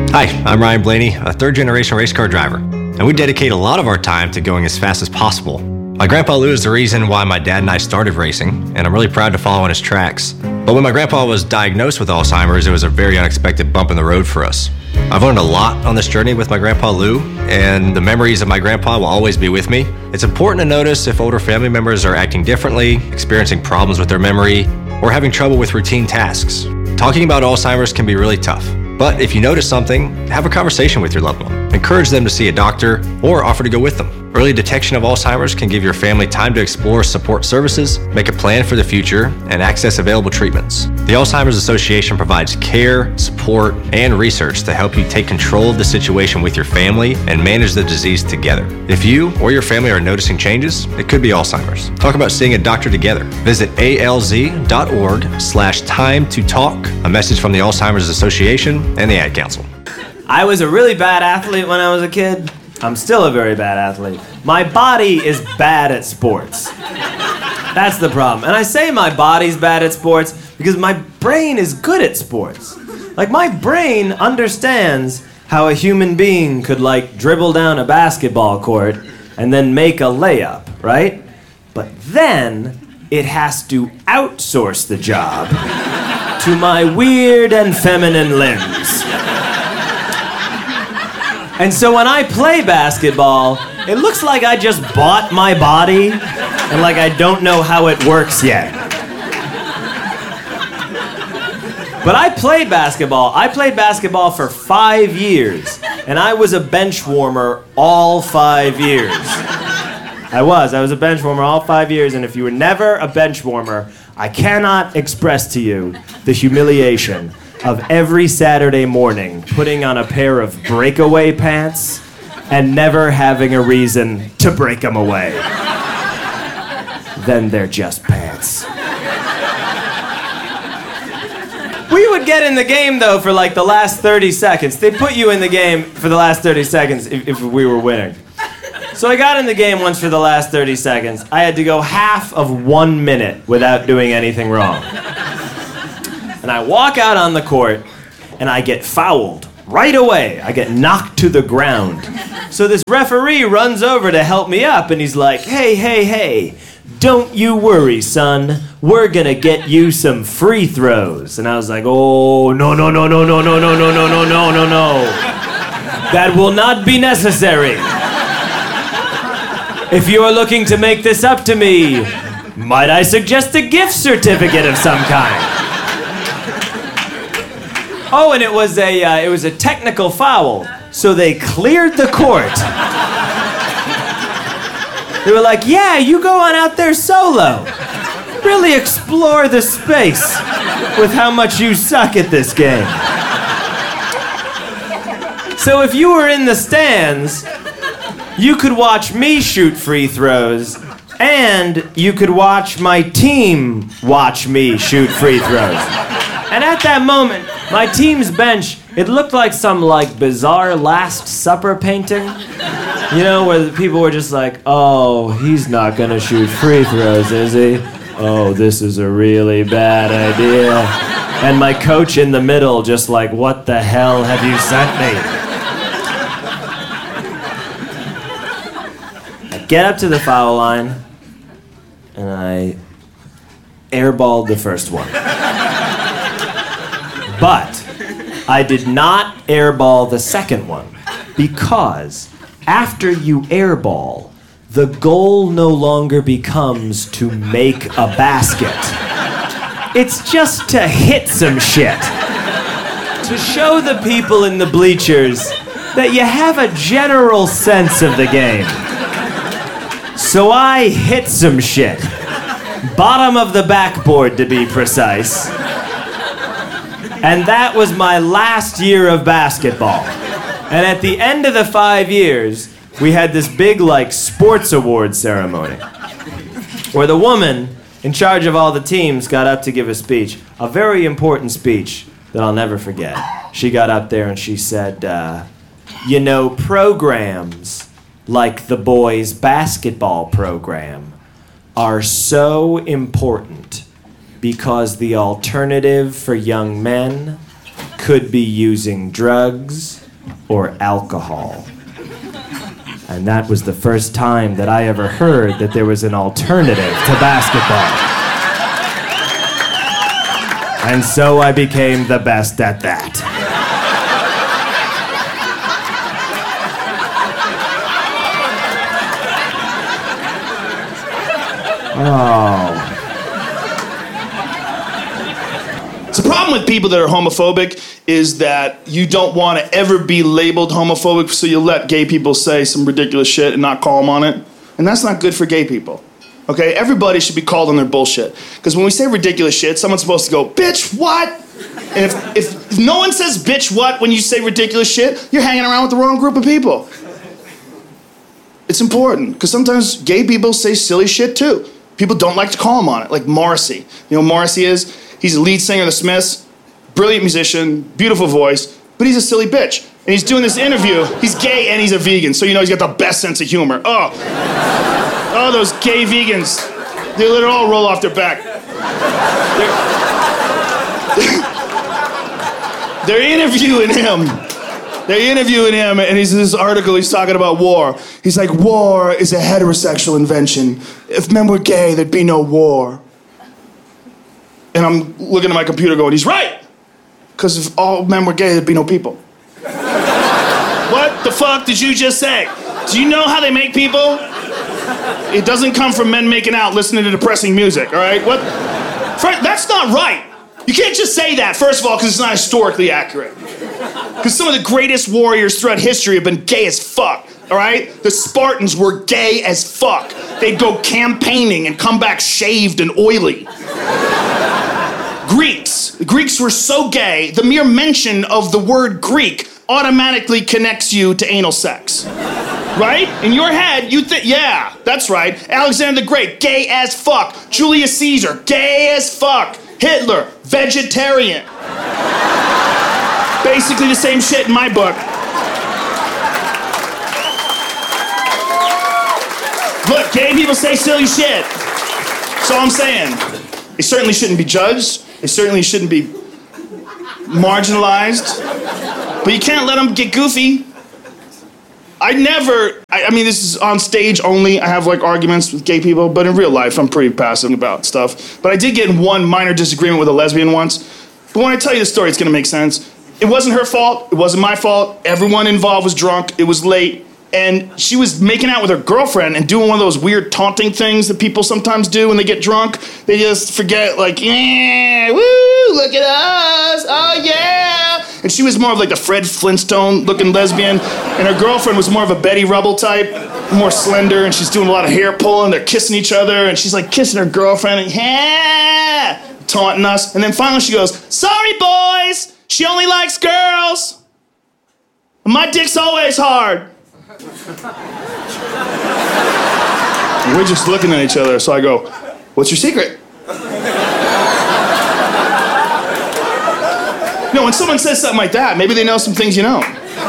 Hi, I'm Ryan Blaney, a third-generation race car driver, and we dedicate a lot of our time to going as fast as possible. My grandpa Lou is the reason why my dad and I started racing, and I'm really proud to follow in his tracks. But when my grandpa was diagnosed with Alzheimer's, it was a very unexpected bump in the road for us. I've learned a lot on this journey with my grandpa Lou, and the memories of my grandpa will always be with me. It's important to notice if older family members are acting differently, experiencing problems with their memory, or having trouble with routine tasks. Talking about Alzheimer's can be really tough. But if you notice something, have a conversation with your loved one. Encourage them to see a doctor or offer to go with them. Early detection of Alzheimer's can give your family time to explore support services, make a plan for the future, and access available treatments. The Alzheimer's Association provides care, support, and research to help you take control of the situation with your family and manage the disease together. If you or your family are noticing changes, it could be Alzheimer's. Talk about seeing a doctor together. Visit alz.org/time to talk. A message from the Alzheimer's Association and the Ad Council. I was a really bad athlete when I was a kid. I'm still a very bad athlete. My body is bad at sports. That's the problem. And I say my body's bad at sports because my brain is good at sports. Like, my brain understands how a human being could, like, dribble down a basketball court and then make a layup, right? But then it has to outsource the job to my weird and feminine limbs. And so when I play basketball, it looks like I just bought my body and like I don't know how it works yet. But I played basketball. I played basketball for 5 years, and I was a bench warmer all 5 years. I was a bench warmer all 5 years, and if you were never a bench warmer, I cannot express to you the humiliation of every Saturday morning putting on a pair of breakaway pants and never having a reason to break them away. Then they're just pants. We would get in the game, though, for like the last 30 seconds. They put you in the game for the last 30 seconds if we were winning. So I got in the game once for the last 30 seconds. I had to go half of 1 minute without doing anything wrong. And I walk out on the court, and I get fouled right away. I get knocked to the ground. So this referee runs over to help me up, and he's like, hey, don't you worry, son. We're gonna get you some free throws. And I was like, oh, no. That will not be necessary. If you are looking to make this up to me, might I suggest a gift certificate of some kind? Oh, and it was a technical foul, so they cleared the court. They were like, yeah, you go on out there solo. Really explore the space with how much you suck at this game. So if you were in the stands, you could watch me shoot free throws, and you could watch my team watch me shoot free throws. And at that moment, my team's bench, it looked like some like bizarre Last Supper painting. You know, where the people were just like, oh, he's not gonna shoot free throws, is he? Oh, this is a really bad idea. And my coach in the middle just like, what the hell have you sent me? I get up to the foul line, and I airballed the first one. But I did not airball the second one, because after you airball, the goal no longer becomes to make a basket. It's just to hit some shit. To show the people in the bleachers that you have a general sense of the game. So I hit some shit. Bottom of the backboard, to be precise. And that was my last year of basketball. And at the end of the 5 years, we had this big, like, sports awards ceremony where the woman in charge of all the teams got up to give a speech, a very important speech that I'll never forget. She got up there and she said, you know, programs like the boys' basketball program are so important because the alternative for young men could be using drugs, or alcohol. And that was the first time that I ever heard that there was an alternative to basketball. And so I became the best at that. Oh. The problem with people that are homophobic is that you don't want to ever be labeled homophobic, so you let gay people say some ridiculous shit and not call them on it. And that's not good for gay people. Okay? Everybody should be called on their bullshit. Because when we say ridiculous shit, someone's supposed to go, bitch, what? And if no one says bitch, what, when you say ridiculous shit, you're hanging around with the wrong group of people. It's important, because sometimes gay people say silly shit too. People don't like to call them on it, like Morrissey. You know who Morrissey is? He's the lead singer of the Smiths, brilliant musician, beautiful voice, but he's a silly bitch. And he's doing this interview. He's gay and he's a vegan, so you know he's got the best sense of humor. Oh, those gay vegans. They let it all roll off their back. They're interviewing him. And he's in this article, he's talking about war. He's like, war is a heterosexual invention. If men were gay, there'd be no war. And I'm looking at my computer going, he's right! Because if all men were gay, there'd be no people. What the fuck did you just say? Do you know how they make people? It doesn't come from men making out listening to depressing music, all right? What? That's not right. You can't just say that, first of all, because it's not historically accurate. Because some of the greatest warriors throughout history have been gay as fuck, all right? The Spartans were gay as fuck. They'd go campaigning and come back shaved and oily. The Greeks were so gay, the mere mention of the word Greek automatically connects you to anal sex. Right? In your head, you think, yeah, that's right. Alexander the Great, gay as fuck. Julius Caesar, gay as fuck. Hitler, vegetarian. Basically the same shit in my book. Look, gay people say silly shit. That's all I'm saying. They certainly shouldn't be judged. They certainly shouldn't be marginalized. But you can't let them get goofy. I mean, this is on stage only. I have like arguments with gay people, but in real life, I'm pretty passive about stuff. But I did get in one minor disagreement with a lesbian once. But when I tell you the story, it's gonna make sense. It wasn't her fault. It wasn't my fault. Everyone involved was drunk. It was late. And she was making out with her girlfriend and doing one of those weird taunting things that people sometimes do when they get drunk. They just forget, like, yeah, woo, look at us, oh yeah. And she was more of like the Fred Flintstone looking lesbian. And her girlfriend was more of a Betty Rubble type, more slender, and she's doing a lot of hair pulling. They're kissing each other, and she's like kissing her girlfriend, and yeah, taunting us. And then finally she goes, sorry boys, she only likes girls. My dick's always hard. And we're just looking at each other, so I go, what's your secret? You know, when someone says something like that, maybe they know some things you know.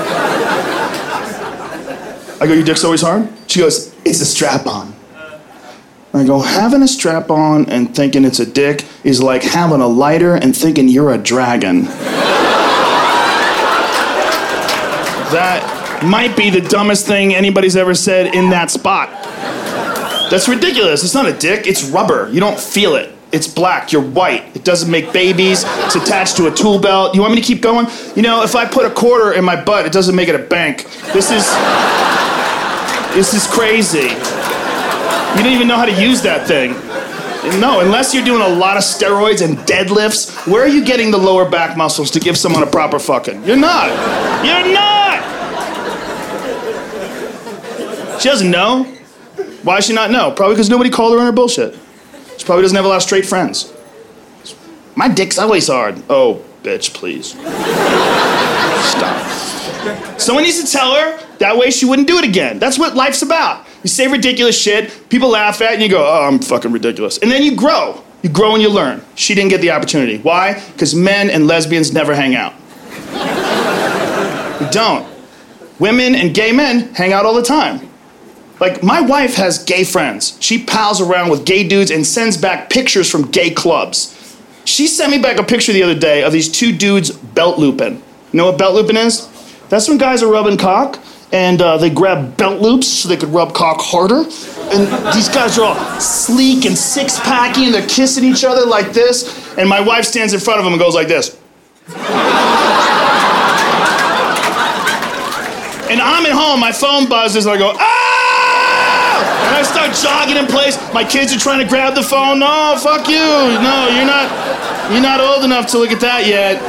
I go, your dick's always hard? She goes, it's a strap-on. I go, having a strap-on and thinking it's a dick is like having a lighter and thinking you're a dragon. That might be the dumbest thing anybody's ever said in that spot. That's ridiculous. It's not a dick, it's rubber. You don't feel it. It's black, you're white. It doesn't make babies. It's attached to a tool belt. You want me to keep going? You know, if I put a quarter in my butt, it doesn't make it a bank. This is crazy. You don't even know how to use that thing. No, unless you're doing a lot of steroids and deadlifts, where are you getting the lower back muscles to give someone a proper fucking? You're not. You're not! She doesn't know. Why does she not know? Probably because nobody called her on her bullshit. She probably doesn't have a lot of straight friends. My dick's always hard. Oh, bitch, please. Stop. Someone needs to tell her, that way she wouldn't do it again. That's what life's about. You say ridiculous shit, people laugh at you, and you go, oh, I'm fucking ridiculous. And then you grow. You grow and you learn. She didn't get the opportunity. Why? Because men and lesbians never hang out. We don't. Women and gay men hang out all the time. Like, my wife has gay friends. She pals around with gay dudes and sends back pictures from gay clubs. She sent me back a picture the other day of these two dudes belt looping. You know what belt looping is? That's when guys are rubbing cock, and they grab belt loops so they could rub cock harder. And these guys are all sleek and six-packy, and they're kissing each other like this. And my wife stands in front of them and goes like this. And I'm at home, my phone buzzes, and I go, ah! And I start jogging in place. My kids are trying to grab the phone. No, fuck you. No, you're not old enough to look at that yet.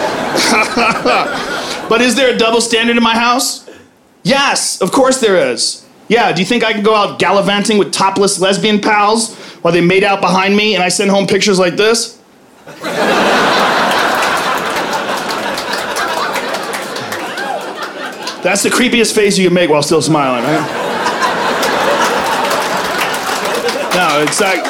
But is there a double standard in my house? Yes, of course there is. Yeah, do you think I can go out gallivanting with topless lesbian pals while they made out behind me and I send home pictures like this? That's the creepiest face you can make while still smiling, right? No, it's like,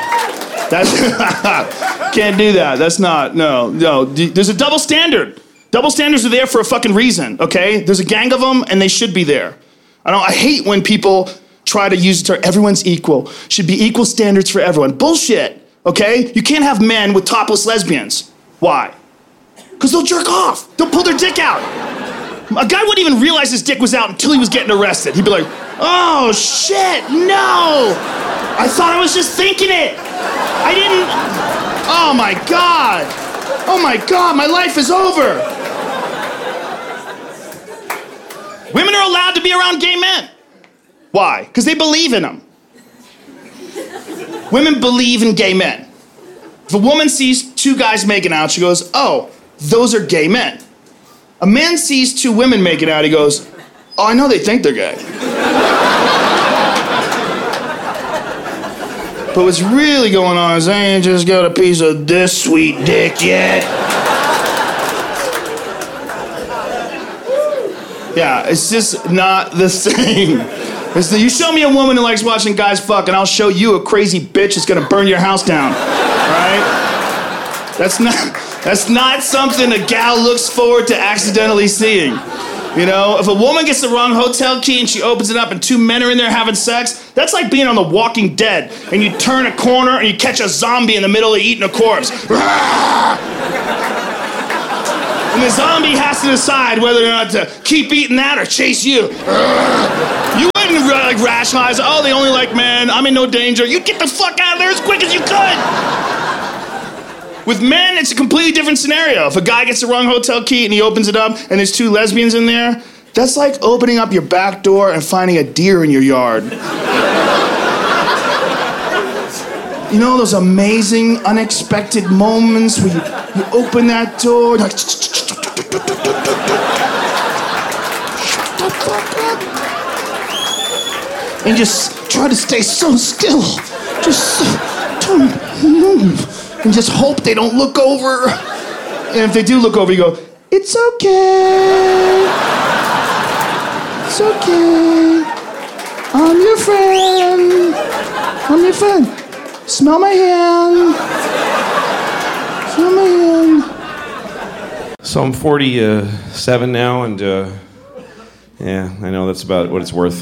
that's, can't do that. That's not, no. There's a double standard. Double standards are there for a fucking reason, okay? There's a gang of them, and they should be there. I hate when people try to use the term, everyone's equal. Should be equal standards for everyone. Bullshit, okay? You can't have men with topless lesbians. Why? Because they'll jerk off. They'll pull their dick out. A guy wouldn't even realize his dick was out until he was getting arrested. He'd be like, oh, shit, no. I thought I was just thinking it. I didn't, oh my God. Oh my God, my life is over. Women are allowed to be around gay men. Why? Because they believe in them. Women believe in gay men. If a woman sees two guys making out, she goes, oh, those are gay men. A man sees two women making out, he goes, oh, I know they think they're gay. But what's really going on is I ain't just got a piece of this sweet dick yet. Yeah, it's just not the same. You show me a woman who likes watching guys fuck, and I'll show you a crazy bitch that's gonna burn your house down, right? That's not something a gal looks forward to accidentally seeing. You know, if a woman gets the wrong hotel key and she opens it up and two men are in there having sex, that's like being on The Walking Dead and you turn a corner and you catch a zombie in the middle of eating a corpse. And the zombie has to decide whether or not to keep eating that or chase you. You wouldn't like rationalize, oh, they only like men, I'm in no danger. You'd get the fuck out of there as quick as you could. With men, it's a completely different scenario. If a guy gets the wrong hotel key and he opens it up and there's two lesbians in there, that's like opening up your back door and finding a deer in your yard. You know those amazing, unexpected moments where you open that door, like, shut the fuck up. And just try to stay so still. Just don't move. And just hope they don't look over. And if they do look over, you go, it's okay. It's okay. I'm your friend. I'm your friend. Smell my hand. Smell my hand. So I'm 47 now, and yeah, I know that's about what it's worth.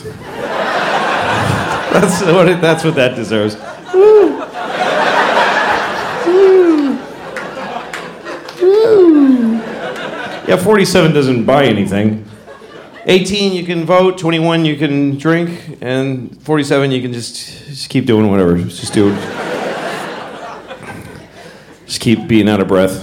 That's what that deserves. Woo. Yeah, 47 doesn't buy anything. 18, you can vote. 21, you can drink. And 47, you can just keep doing whatever. Just do it. Just keep being out of breath.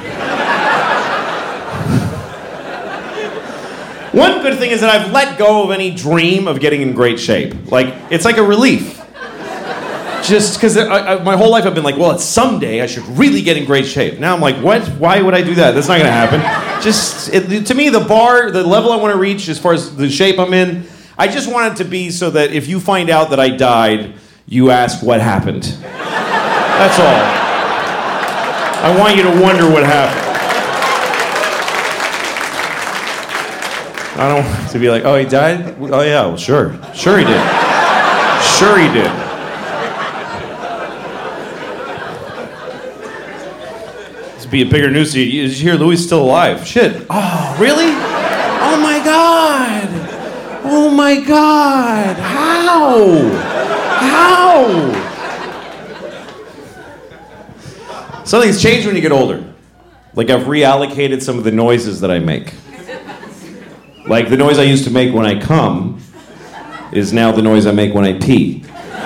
One good thing is that I've let go of any dream of getting in great shape. Like, it's like a relief. Just because my whole life I've been like, well, it's someday I should really get in great shape. Now I'm like, what? Why would I do that? That's not going to happen. To me, the level I want to reach as far as the shape I'm in, I just want it to be so that if you find out that I died, you ask what happened. That's all. I want you to wonder what happened. I don't want to be like, oh, he died? Oh, yeah, well, sure. Sure he did. Sure he did. Be a bigger news to you. Did you hear Louis is still alive? Shit. Oh, really? Oh my God. Oh my God. How? Something's changed when you get older. Like I've reallocated some of the noises that I make. Like the noise I used to make when I come is now the noise I make when I pee.